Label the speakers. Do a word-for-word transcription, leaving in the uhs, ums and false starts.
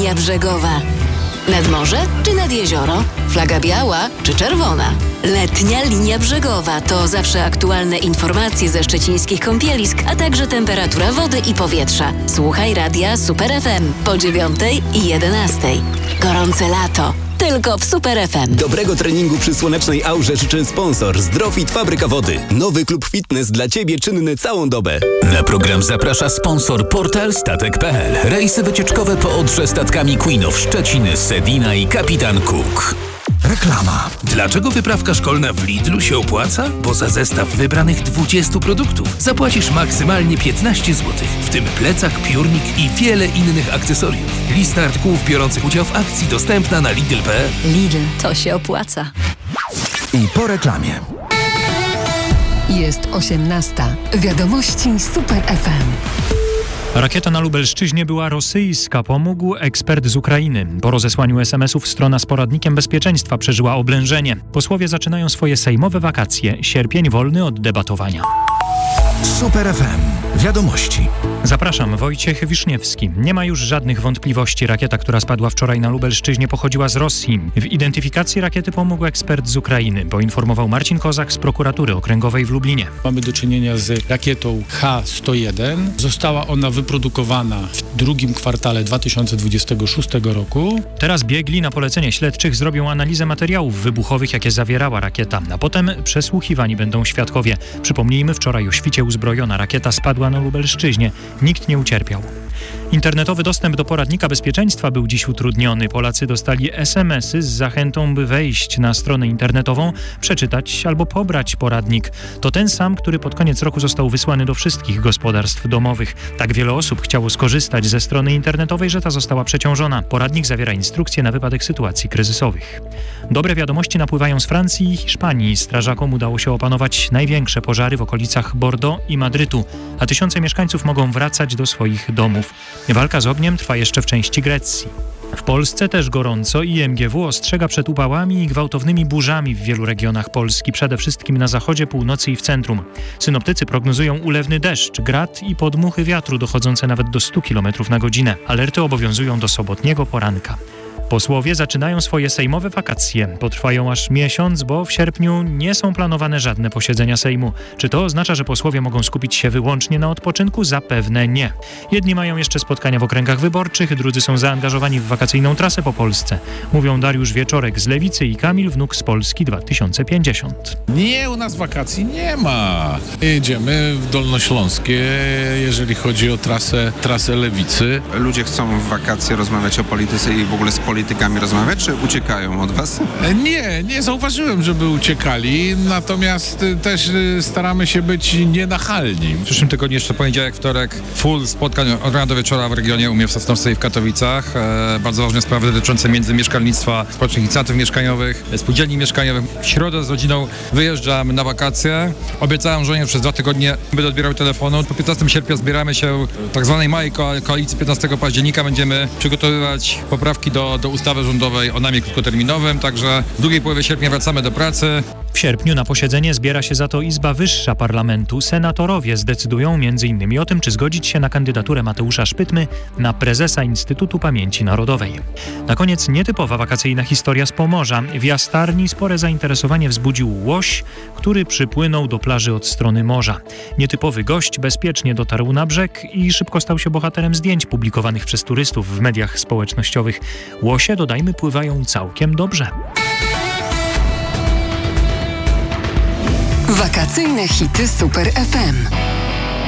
Speaker 1: linia brzegowa. Nad morze czy nad jezioro? Flaga biała czy czerwona? Letnia linia brzegowa to zawsze aktualne informacje ze szczecińskich kąpielisk, a także temperatura wody i powietrza. Słuchaj radia Super F M po dziewiątej i jedenastej. Gorące lato. Tylko w Super F M.
Speaker 2: Dobrego treningu przy słonecznej aurze życzy sponsor Zdrofit Fabryka Wody. Nowy klub fitness dla Ciebie czynny całą dobę.
Speaker 3: Na program zaprasza sponsor portal statek kropka p l. Rejsy wycieczkowe po Odrze statkami Queen of Szczecin, Sedina i Kapitan Cook.
Speaker 4: Reklama.
Speaker 5: Dlaczego wyprawka szkolna w Lidlu się opłaca? Bo za zestaw wybranych dwudziestu produktów zapłacisz maksymalnie piętnaście złotych, w tym plecak, piórnik i wiele innych akcesoriów. Lista artykułów biorących udział w akcji dostępna na lidl kropka p l.
Speaker 1: Lidl, to się opłaca.
Speaker 4: I po reklamie.
Speaker 6: Jest osiemnasta. Wiadomości Super F M.
Speaker 7: Rakieta na Lubelszczyźnie była rosyjska, pomógł ekspert z Ukrainy. Po rozesłaniu es em esów strona z poradnikiem bezpieczeństwa przeżyła oblężenie. Posłowie zaczynają swoje sejmowe wakacje. Sierpień wolny od debatowania.
Speaker 4: Super F M. Wiadomości.
Speaker 7: Zapraszam, Wojciech Wiszniewski. Nie ma już żadnych wątpliwości. Rakieta, która spadła wczoraj na Lubelszczyźnie, pochodziła z Rosji. W identyfikacji rakiety pomógł ekspert z Ukrainy, poinformował Marcin Kozak z prokuratury okręgowej w Lublinie.
Speaker 8: Mamy do czynienia z rakietą H sto jeden. Została ona wyprodukowana w drugim kwartale dwa tysiące dwudziestego szóstego roku.
Speaker 7: Teraz biegli na polecenie śledczych zrobią analizę materiałów wybuchowych, jakie zawierała rakieta, a potem przesłuchiwani będą świadkowie. Przypomnijmy, wczoraj o świcie uzbrojona rakieta spadła na Lubelszczyźnie. Nikt nie ucierpiał. Internetowy dostęp do poradnika bezpieczeństwa był dziś utrudniony. Polacy dostali es em esy z zachętą, by wejść na stronę internetową, przeczytać albo pobrać poradnik. To ten sam, który pod koniec roku został wysłany do wszystkich gospodarstw domowych. Tak wiele osób chciało skorzystać ze strony internetowej, że ta została przeciążona. Poradnik zawiera instrukcje na wypadek sytuacji kryzysowych. Dobre wiadomości napływają z Francji i Hiszpanii. Strażakom udało się opanować największe pożary w okolicach Bordeaux i Madrytu, a tysiące mieszkańców mogą wracać do swoich domów. Walka z ogniem trwa jeszcze w części Grecji. W Polsce też gorąco i em gie wu ostrzega przed upałami i gwałtownymi burzami w wielu regionach Polski, przede wszystkim na zachodzie, północy i w centrum. Synoptycy prognozują ulewny deszcz, grad i podmuchy wiatru dochodzące nawet do stu kilometrów na godzinę. Alerty obowiązują do sobotniego poranka. Posłowie zaczynają swoje sejmowe wakacje. Potrwają aż miesiąc, bo w sierpniu nie są planowane żadne posiedzenia Sejmu. Czy to oznacza, że posłowie mogą skupić się wyłącznie na odpoczynku? Zapewne nie. Jedni mają jeszcze spotkania w okręgach wyborczych, drudzy są zaangażowani w wakacyjną trasę po Polsce. Mówią Dariusz Wieczorek z Lewicy i Kamil Wnuk z Polski dwa tysiące pięćdziesiąt.
Speaker 9: Nie, u nas wakacji nie ma. Jedziemy w Dolnośląskie, jeżeli chodzi o trasę, trasę Lewicy.
Speaker 10: Ludzie chcą w wakacje rozmawiać o polityce i w ogóle z politykami rozmawiać, czy uciekają od was?
Speaker 9: Nie, nie zauważyłem, żeby uciekali, natomiast też staramy się być nienachalni.
Speaker 11: W przyszłym tygodniu jeszcze poniedziałek, wtorek, full spotkań od rana do wieczora w regionie u mnie w Sosnowcu i w Katowicach. E, bardzo ważne sprawy dotyczące międzymieszkalnictwa, społecznych inicjatyw mieszkaniowych, spółdzielni mieszkaniowych. W środę z rodziną wyjeżdżam na wakacje. Obiecałem żonie, że przez dwa tygodnie będę odbierał telefonu. Po piętnastego sierpnia zbieramy się w tak zwanej małej koalicji. piętnastego października będziemy przygotowywać poprawki do, do ustawy rządowej o najmie krótkoterminowym, także w drugiej połowie sierpnia wracamy do pracy.
Speaker 7: W sierpniu na posiedzenie zbiera się za to Izba Wyższa Parlamentu. Senatorowie zdecydują między innymi o tym, czy zgodzić się na kandydaturę Mateusza Szpytmy na prezesa Instytutu Pamięci Narodowej. Na koniec nietypowa wakacyjna historia z Pomorza. W Jastarni spore zainteresowanie wzbudził łoś, który przypłynął do plaży od strony morza. Nietypowy gość bezpiecznie dotarł na brzeg i szybko stał się bohaterem zdjęć publikowanych przez turystów w mediach społecznościowych. Łosie, dodajmy, pływają całkiem dobrze.
Speaker 6: Wakacyjne hity Super F M.